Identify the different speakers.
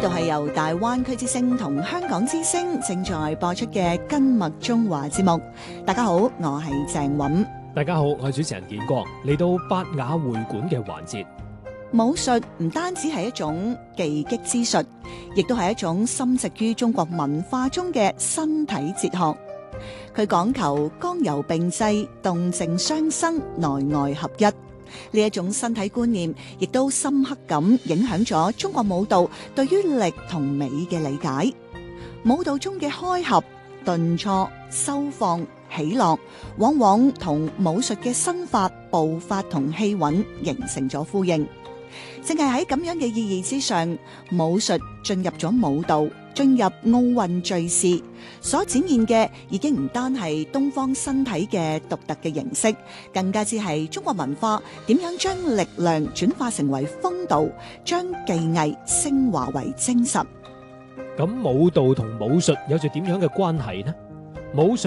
Speaker 1: 度係由大灣區之聲同香港之聲正在播出嘅《根脈中華》節目。大家好，我係鄭韻。
Speaker 2: 大家好，我係主持人建光。嚟到八雅會館嘅環節，
Speaker 1: 武術唔單止係一種技擊之術，亦都係一種深植於中國文化中嘅身體哲學。佢講求剛柔並濟、動靜雙生、內外合一。呢一種身體觀念，亦都深刻咁影響咗中國舞蹈對於力同美嘅理解。舞蹈中嘅開合、頓挫、收放、起落，往往同武術嘅身法、步法同氣韻形成咗呼應。正係喺咁樣嘅意義之上，武術進入咗舞蹈，進入奧運敘事，所展現嘅已經唔單係東方身體嘅獨特嘅形式，更加之係中國文化點樣將力量轉化成為風度，將技藝升華為精神。
Speaker 2: 咁舞蹈同武術有住點樣嘅關係呢？武術